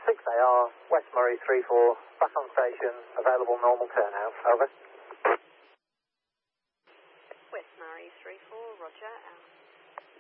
6AR, West Murray 34, back on station, available normal turnout, over. West Murray 34, roger, out.